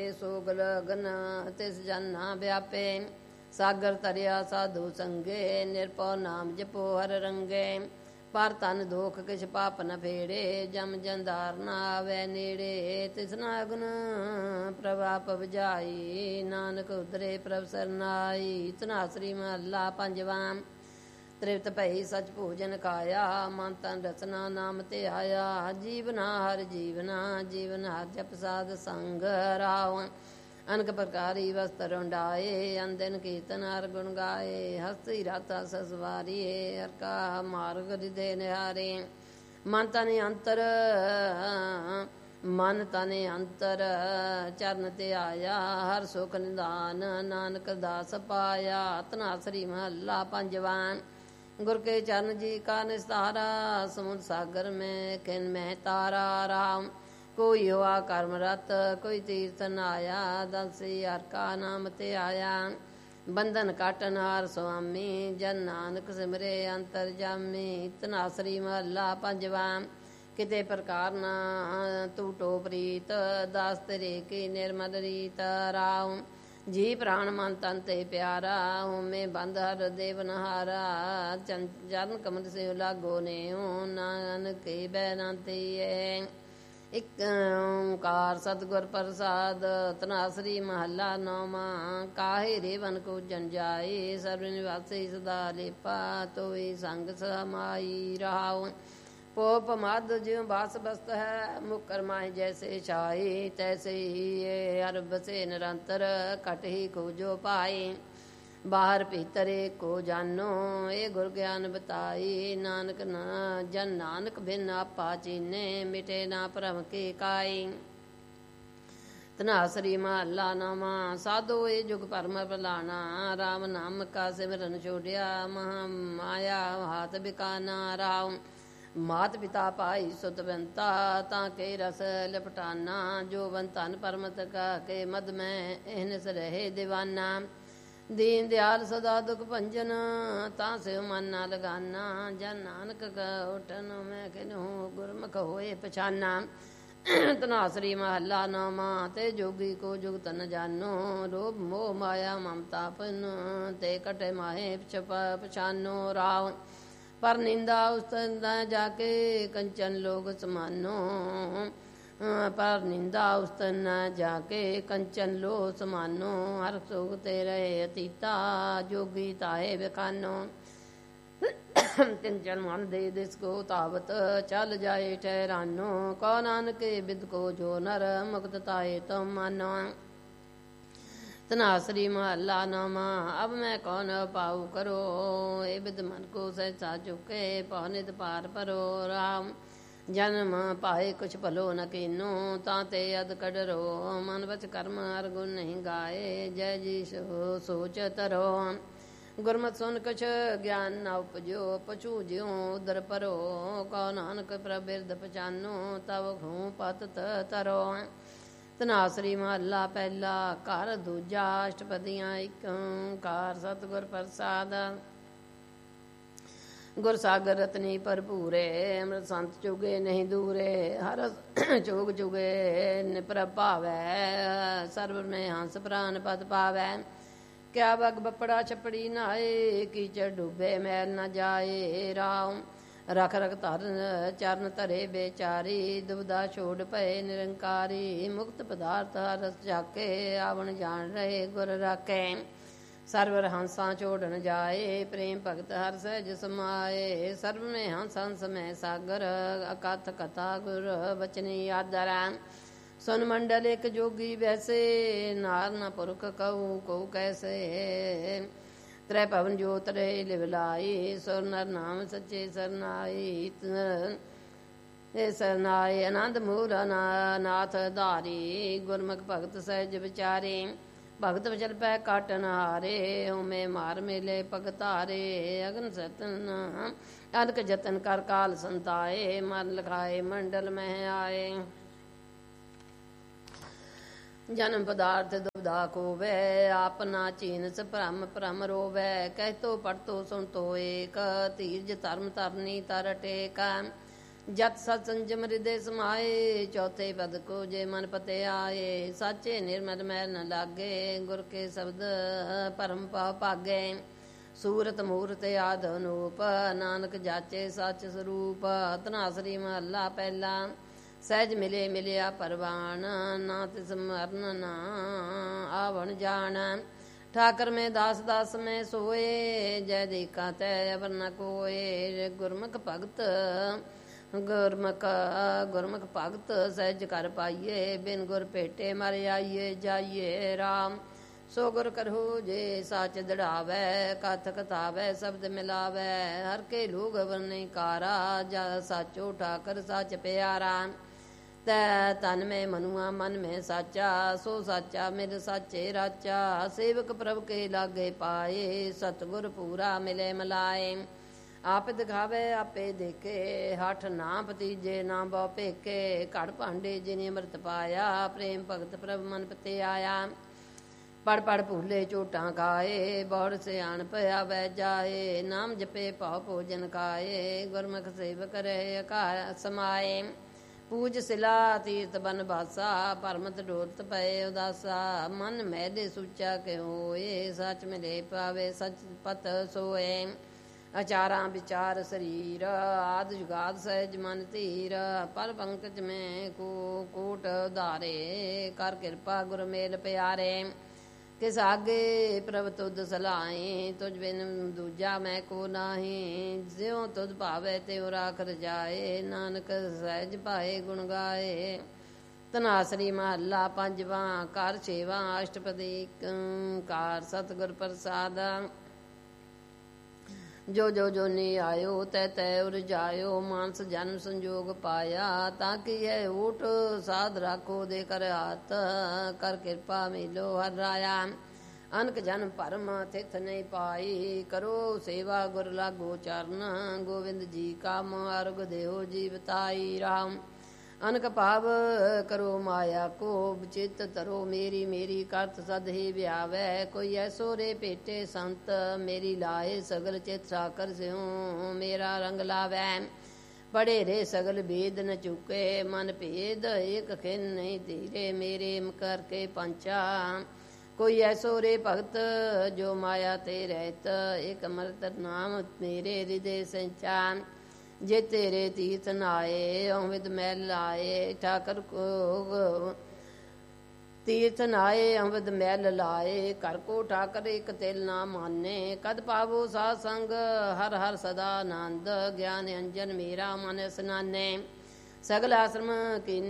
ਸੋਗ ਲਗਨ ਤਿਸ ਜਨ ਨਾ ਵਿਆਪੇ। ਸਾਗਰ ਤਰਿਆ ਸਾਧੂ ਸੰਗੇ, ਨਿਰਭਉ ਨਾਮ ਜਪੋ ਹਰ ਰੰਗੇ। ਪਰ ਤਨ ਦੋਖ ਕਿਛ ਪਾਪ ਨ ਫੇੜੇ, ਜਮ ਜੰਦਾਰ ਨਾ ਆਵੈ ਨੇੜੇ। ਤਿਸਨਾ ਅਗਨ ਪ੍ਰਭਾਪ ਬੁਝਾਈ, ਨਾਨਕ ਉਦਰੇ ਪ੍ਰਭ ਸਰਨਾਈ। ਧਨਾਸਰੀ ਮਹੱਲਾ ਪੰਜਵਾਂ। ਤ੍ਰਿਪਤ ਭਈ ਸਚ ਭੋਜਨ ਖਾਇਆ, ਮਨ ਤਨ ਰਚਨਾ ਨਾਮ ਤੇ ਆਇਆ। ਜੀਵਨਾ ਹਰ ਜੀਵਨਾ, ਜੀਵਨ ਹਰ ਜਪ ਸਾਧ ਸੰਗ ਰਾਵ। ਅਨਕ ਪ੍ਰਕਾਰੀ ਵਸਤਰ ਉਂਡਾਏ, ਅੰਦਨ ਕੀਰਤਨ ਹਰ ਗੁਣ ਗਾਏ। ਹਸਤੀ ਰਤ ਹਸ ਸਵਾਰੀਏ, ਹਰ ਕਾ ਮਾਰਗ ਰਿਦੇ ਨਿਹਾਰੇ। ਮਨ ਤਨ ਅੰਤਰ ਚਰਨ ਤੇ ਆਇਆ, ਹਰ ਸੁਖ ਨਿਦਾਨ ਨਾਨਕ ਦਾਸ ਪਾਇਆ। ਧਨਾਸਰੀ ਮਹੱਲਾ ਪੰਜਵਾਂ। ਗੁਰ ਕੇ ਚਰਨ ਜੀ ਕਾ ਨਿਸਤਾਰਾ, ਸਮੁੰਦ ਸਾਗਰ ਮੈਂ ਕਿਨ ਮਹਿ ਤਾਰਾ ਰਾਮ। ਕੋਈ ਹੋਆ ਕਰਮ ਰਤ, ਕੋਈ ਤੀਰਥ ਨਾਇਆ, ਦਲਸੀ ਹਰ ਕਾ ਨਾਮ ਤੇ ਆਇਆ। ਬੰਧਨ ਕਾਟਨ ਹਾਰ ਸੁਆਮੀ, ਜਨ ਨਾਨਕ ਸਿਮਰੇ ਅੰਤਰ ਜਾਮੀ। ਧਨਾਸਰੀ ਮਹੱਲਾ ਪੰਜਵਾਂ। ਕਿਤੇ ਪ੍ਰਕਾਰ ਨਾ ਟੂਟੋ ਪ੍ਰੀਤ, ਦਾਸ ਤੇਰੇ ਕੀ ਨਿਰਮਲ ਰੀਤ ਰਾਉ। ਜੀ ਪ੍ਰਾਣ ਮਨ ਤਨ ਤੇ ਪਿਆਰਾ, ਹੋਮੇ ਬੰਧ ਹਰ ਦੇਵ ਨਹਾਰਾ। ਚਰਨ ਕਮਲ ਸੇ ਲਾਗੋ ਨੇਉ, ਨਾਨਕ ਕੇ ਬੈਨਾਤੀ ਹੈ। ਇਕ ਓਂਕਾਰ ਸਤਿਗੁਰ ਪ੍ਰਸਾਦ। ਧਨਾਸਰੀ ਮਹੱਲਾ ਨੌਵਾਂ। ਕਾਹੇ ਰੇਵਨ ਕੋ ਜਨ ਜਾਏ, ਸਰਬ ਨਿਵਾਸੀ ਸਦਾ ਲੇਪਾ। ਤੋਈ ਸੰਗ ਸਮਾਈ ਰਹਾਉ। ਪੋਪ ਮਦ ਜਿਉ ਬਾਸ ਬਸਤ ਹੈ, ਮੁਕਰ ਮਾਹਿ ਜੈਸੇ ਛਾਏ। ਤੈਸੇ ਹੀ ਹਰ ਬਸੇ ਨਿਰੰਤਰ, ਘਟ ਹੀ ਖੋਜੋ ਪਾਏ। ਬਾਹਰ ਭੀਤਰ ਏਕੋ ਜਾਨੋ, ਇਹ ਗੁਰ ਗਿਆਨ ਬਤਾਈ। ਨਾਨਕ ਨਾ ਜਨ ਨਾਨਕ ਬਿਨ ਆਪਾ ਚੀਨੇ, ਮਿਟੇ ਨਾ ਭਰਮ ਕੇ ਕਾਈ। ਧਨਾਸਰੀ ਮਹੱਲਾ ਨੌਵਾਂ। ਸਾਧੋ ਇਹ ਜੁਗ ਭਰਮ ਭਲਾਣਾ, ਰਾਮ ਨਾਮ ਕਾ ਸਿਮਰਨ ਛੋੜਿਆ। ਮਹਾ ਮਾਇਆ ਹਾਥ ਬਿਕਾਨਾ ਰਾਉ। ਮਾਤ ਪਿਤਾ ਭਾਈ ਸੁਤ ਬੰਤਾ, ਤਾਂ ਕੇ ਰਸ ਲਪਟਾਨਾ। ਜੋ ਬਨ ਧਨ ਪਰਮਤ ਕਾ ਕੇ ਮਦ ਮੈਂ, ਇਹਨਸ ਰਹੇ ਦੀਵਾਨਾ। ਦੀਨ ਦਿਆਲ ਸਦਾ ਦੁਖ ਭੰਜਨ, ਤਾਂ ਸਿਉ ਮਨ ਨਾ ਲਗਾਨਾ। ਜਨ ਨਾਨਕ ਉਠਨ ਮੈਂ ਕਿਨਹੂ, ਗੁਰਮੁਖ ਹੋਏ ਪਛਾਨਾ। ਧਨਾਸਰੀ ਮਹੱਲਾ ਨੌਵਾਂ। ਤੇ ਜੋਗੀ ਕੋ ਜੁਗਤ ਨ ਜਾਨੋ, ਲੋਭ ਮੋਹ ਮਾਇਆ ਮਮਤਾ ਪਨ। ਤੇ ਕਟੇ ਮਾਹੇ ਪਛਾਨੋ ਰਾਵ। ਪਰ ਨਿੰਦਾ ਉਸਤਨ ਜਾ ਕੇ, ਕੰਚਨ ਲੋਗ ਸਮਾਨੋ। ਪਰ ਨਿੰਦਾ ਉਸਤਨ ਜਾ ਕੇ, ਕੰਚਨ ਲੋ ਸਮਾਨੋ। ਹਰ ਸੁਖ ਤੇ ਰਹੇ ਅਤੀਤਾ, ਜੋਗੀ ਤਾਏ ਬਖਾਨੋ। ਤਿੰਨ ਜਨ ਮਨ ਦੇ ਦਿਸ ਕੋ ਤਾਵਤ, ਚਲ ਜਾਏ ਠਹਿਰਾਨੋ। ਕੋ ਨਾਨਕੇ ਬਿਦ ਕੋ ਜੋ ਨਰ, ਮੁਕਤ ਤਾਏ ਤੁਮ ਮਾਨੋ। ਧਨਾਸਰੀ ਮਹੱਲਾ ਨੌਵਾਂ। ਅਬ ਮੈਂ ਕੌਣ ਪਾਉ ਕਰੋ, ਇਹ ਬਿਦ ਮਨ ਕੋ ਸਹਿਸਾ ਚੁਕੇ। ਪਉ ਨਿਤ ਪਾਰ ਪਰੋ ਰਾਮ। ਜਨਮ ਪਾਏ ਕੁਛ ਭਲੋ ਨ ਕੀਨੋ, ਤਾਂ ਤੇ ਅਦ ਕਡਰੋ। ਮਨ ਬਚ ਕਰਮ ਹਰ ਗੁਣ ਨਹੀਂ ਗਾਏ, ਜੈ ਜੀ ਸੋਚ ਤਰੋ। ਗੁਰਮਤਿ ਸੁਨ ਕੁਛ ਗਿਆਨ ਨ ਉਪਜੋ, ਪਛੂ ਜਿਉ ਉਦਰ ਪਰੋ। ਕਉ ਨਾਨਕ ਪ੍ਰਭ ਬਿਰਦ ਪਛਾਨੋ, ਤਵ ਖੂਹ ਪਤ ਤਰੋ। ਧਨਾਸਰੀ ਮਹੱਲਾ ਪਹਿਲਾ। ਘਰ ਦੂਜਾ। ਅਸ਼ਟਪਦੀਆਂ। ਇਕ ਓਂਕਾਰ ਸਤਿਗੁਰ ਪ੍ਰਸਾਦ। ਗੁਰ ਸਾਗਰ ਰਤਨੀ ਭਰਪੂਰੇ, ਅੰਮ੍ਰਿਤ ਸੰਤ ਚੁਗੇ ਨਹੀਂ ਦੂਰੇ। ਹਰ ਚੋਗ ਚੁਗੇ ਨਿਪਰ ਭਾਵੈ, ਸਰਬ ਮੈਂ ਹੰਸ ਪ੍ਰਾਨ ਪਦ ਪਾਵੈ। ਕਿਆ ਬਗ ਬੱਪੜਾ ਛਪੜੀ ਨਹਾਏ, ਕੀਚੜ ਡੁੱਬੇ ਮੈਲ ਨ ਜਾਏ ਰਾਉ। ਰਖ ਰਖ ਧਰਨ ਚਰਨ ਧਰੇ ਬੇਚਾਰੀ, ਦੁਬਦਾ ਛੋੜ ਪਏ ਨਿਰੰਕਾਰੀ। ਮੁਕਤ ਪਦਾਰਥ ਰਸ ਝਾਕੇ, ਆਵਣ ਜਾਣ ਰਹੇ ਗੁਰ ਰਾਖੇ। ਸਰਵਰ ਹੰਸਾਂ ਛੋੜਨ ਜਾਏ, ਪ੍ਰੇਮ ਭਗਤ ਹਰ ਸਹਿਜ ਸਮਾਏ। ਸਰਬ ਮੈਂ ਹੰਸ ਹੰਸ ਮੈਂ ਸਾਗਰ, ਅਕਥ ਕਥਾ ਗੁਰ ਬਚਨੀ ਆਦਰ। ਸੁਨ ਮੰਡਲ ਇੱਕ ਜੋਗੀ ਵੈਸੇ, ਨਾਰ ਨ ਪੁਰਖ ਕਉ ਕਉ ਕੈਸੇ। ਤ੍ਰੈ ਭਵਨ ਜੋਤ ਰਹੇ ਲਿਵ ਲਾਈ, ਸੁਰ ਨਰ ਨਾਮ ਸੱਚੇ ਸਰਨਾਈ। ਸਰਨਾਏ ਆਨੰਦ ਮੂਲ ਨਾਥ ਧਾਰੀ, ਗੁਰਮੁਖ ਭਗਤ ਸਹਿਜ ਵਿਚਾਰੇ। ਭਗਤ ਵਿਚਲ ਪੈ ਕਾਟਨ ਹਾਰੇ, ਹੋਮੇ ਮਾਰ ਮੇਲੇ ਭਗਤਾਰੇ। ਅਗਨ ਸਤਨ ਅਨਕ ਜਤਨ ਕਰ ਕਾਲ ਸੰਤਾਏ, ਮਨ ਲਖਾਏ ਮੰਡਲ ਮਹਿ ਆਏ। ਜਨਮ ਪਦਾਰਥ ਦੁਬਦਾ ਕੋਵੈ, ਆਪਨਾ ਚੀਨਸ ਭ੍ਰਮ ਭ੍ਰਮ ਰੋਵੈ। ਕਹਿਤੋ ਪੜਤੋ ਸੁਣਤੋ ਏਕ, ਧੀਰਜ ਧਰਮ ਧਰਨੀ ਤਰ ਟੇਕ। ਜਤ ਸਤ ਸੰਜਮ ਹਿਰਦੇ ਸਮਾਏ, ਚੌਥੇ ਪਦ ਕੋ ਜੇ ਮਨ ਪਤੇ ਆਏ। ਸਾਚੇ ਨਿਰਮਲ ਮੈਲ ਨ ਲਾਗੇ, ਗੁਰ ਕੇ ਸ਼ਬਦ ਭਰਮ ਭਾਗੇ। ਸੂਰਤ ਮੂਰਤ ਆਦਿ ਅਨੂਪ, ਨਾਨਕ ਜਾਚੇ ਸੱਚ ਸਰੂਪ। ਧਨਾਸਰੀ ਮਹੱਲਾ ਪਹਿਲਾ। ਸਹਿਜ ਮਿਲੇ ਮਿਲਿਆ ਪਰਵਾਨ, ਨਾ ਤਿਸ ਮਰਨ ਨਾ ਆਵਣ ਜਾਣ। ਠਾਕਰ ਮੈਂ ਦਾਸ ਦਾਸ ਮੈਂ ਸੋਏ, ਜੈ ਦੇਖਾ ਤੈ ਅਵਰ ਨ ਕੋਏ। ਗੁਰਮੁਖ ਭਗਤ ਸਹਿਜ ਕਰ ਪਾਈਏ, ਬਿਨ ਗੁਰ ਭੇਟੇ ਮਰ ਆਈਏ ਜਾਈਏ। ਰਾਮ ਸੋ ਗੁਰ ਕਰਹੁ ਜੇ ਸੱਚ ਦੜਾਵੈ, ਕਥ ਕਥਾਵੈ ਸ਼ਬਦ ਮਿਲਾਵੈ। ਹਰ ਕੇ ਲੋਗ ਵਰਨੇ ਕਾਰਾ, ਜਾ ਸਾਚੋ ਠਾਕਰ ਸੱਚ ਪਿਆਰਾ। ਤੈ ਤਨ ਮੈਂ ਮਨੁਆ ਮਨ ਮੈਂ ਸਾਚਾ, ਸੋ ਸਾਚਾ ਮਿਲ ਸਾਚੇ ਰਾਚਾ। ਸੇਵਕ ਪ੍ਰਭ ਕੇ ਲਾਗੇ ਪਾਏ, ਸਤਿਗੁਰ ਪੂਰਾ ਮਿਲੇ ਮਲਾਏ। ਆਪ ਦਿਖਾਵੇ ਆਪੇ ਦੇਖੇ, ਹੱਠ ਨਾ ਭਤੀਜੇ ਨਾ ਬਹੁ ਭੇਕੇ। ਘੜ ਭਾਂਡੇ ਜਿਨੇ ਅੰਮ੍ਰਿਤ ਪਾਇਆ, ਪ੍ਰੇਮ ਭਗਤ ਪ੍ਰਭ ਮਨ ਪਤੇ ਆਇਆ। ਪੜ ਪੜ ਭੂਲੇ ਝੋਟਾਂ ਖਾਏ, ਬੌੜ ਸਿਆਣ ਪਿਆ ਵੈ ਜਾਏ। ਨਾਮ ਜਪੇ ਭਾਉ ਭੋਜਨ ਖਾਏ, ਗੁਰਮੁਖ ਸੇਵਕ ਰਹੇ ਅਕਾਲ ਸਮਾਏ। ਪੂਜ ਸਿਲਾ ਤੀਰਥ ਬਨ ਬਾਸਾ, ਪਰਮਤ ਡੋਲਤ ਪਏ ਉਦਾਸਾ। ਮਨ ਮੈਲੇ ਸੁੱਚਾ ਕਿਉ ਹੋਏ, ਸੱਚ ਮਿਲੇ ਪਾਵੇ ਸੱਚ ਪਤ ਸੋਏ। ਅਚਾਰਾਂ ਵਿਚਾਰ ਸਰੀਰ, ਆਦ ਜੁਗਾਦ ਸਹਿਜ ਮਨ ਧੀਰ। ਪਰ ਪੰਕਜ ਮੈਂ ਕੋਟ ਉਧਾਰੇ, ਕਰ ਕਿਰਪਾ ਗੁਰ ਮੇਲ ਪਿਆਰੇ। ਕਿਸ ਆਗੇ ਪ੍ਰਭ ਤੁਧ ਸਲਾਹੀ, ਤੁਝ ਬਿਨ ਦੂਜਾ ਮੈਂ ਕੋ ਨਾਹੀ। ਜਿਉ ਤੁਧ ਭਾਵੇ ਤਿਉ ਰਾਖ ਰਜਾਏ, ਨਾਨਕ ਸਹਿਜ ਪਾਏ ਗੁਣ ਗਾਏ। ਧਨਾਸਰੀ ਮਹੱਲਾ ਪੰਜਵਾਂ। ਕਰ ਛੇਵਾਂ ਅਸ਼ਟਪਦੀ ਕਾਰ, ਸਤਿਗੁਰ ਪ੍ਰਸਾਦ। ਜੋ ਜੋ ਜੋਨੀ ਆਇਓ, ਤੈ ਤੈ ਉਰਜਾਇਓ। ਮਾਨਸ ਜਨਮ ਸੰਜੋਗ ਪਾਇਆ, ਤਾਂ ਕਿ ਹੈ ਊਟ ਸਾਧ ਰਾਖੋ ਦੇ ਕਰ ਹਾਥ। ਕਰ ਕਿਰਪਾ ਮਿਲੋ ਹਰ ਰਾਇਆ, ਅਨਕ ਜਨਮ ਭਰਮ ਤਿਥ ਨਹੀਂ ਪਾਈ। ਕਰੋ ਸੇਵਾ ਗੁਰ ਲਾਗੋ ਚਰਨ, ਗੋਵਿੰਦ ਜੀ ਕਾ ਮਾਰਗ ਦੇਹੋ ਜੀਵਤਾਈ। ਰਾਮ ਅਨਕ ਭਾਵ ਕਰੋ ਮਾਇਆ ਕੋ, ਚਿਤ ਧਰੋ ਮੇਰੀ ਮੇਰੀ ਕਰਤ ਸਦ ਹੀ ਵਿਆਵੈ। ਕੋਈ ਐਸੋ ਰੇ ਭੇਟੇ ਸੰਤ, ਮੇਰੀ ਲਾਏ ਸਗਲ ਚਿਤ ਸਾਕਰ ਸਿਉ ਮੇਰਾ ਰੰਗ ਲਾਵੈ। ਪੜੇ ਰੇ ਸਗਲ ਭੇਦ ਨ ਚੁਕੇ, ਮਨ ਭੇਦ ਏਕ ਖਿਨ ਨਹੀਂ ਧੀਰੇ। ਮੇਰੇ ਕਰਕੇ ਪੰਚਾ ਕੋਈ ਐਸੋ ਰੇ ਭਗਤ, ਜੋ ਮਾਇਆ ਤੇ ਰਹਿਤ। ਇਕ ਅਮਰਤ ਨਾਮ ਮੇਰੇ ਹਿਰਦੇ ਸੰਚਾ। ਜੇ ਤੇਰੇ ਤੀਰਥ ਨਾਏ, ਅੰਮ੍ਰਿਤ ਮੈਲ ਲਾਏ। ਠਾਕਰ ਕੋ ਤੀਰਥ ਨਾਏ, ਅੰਮ੍ਰਿਤ ਮੈਲ ਲਾਏ। ਕਰ ਕੋ ਠਾਕਰ ਇਕ ਤਿਲ ਨਾ ਮਾਨੇ। ਕਦ ਪਾਵੋ ਸਾਧ ਸੰਗ, ਹਰ ਹਰ ਸਦਾ ਆਨੰਦ। ਗਿਆਨ ਅੰਜਨ ਮੇਰਾ ਮਨ ਇਸਨਾਨੇ। ਸਗਲ ਆਸ਼ਰਮ ਕੀ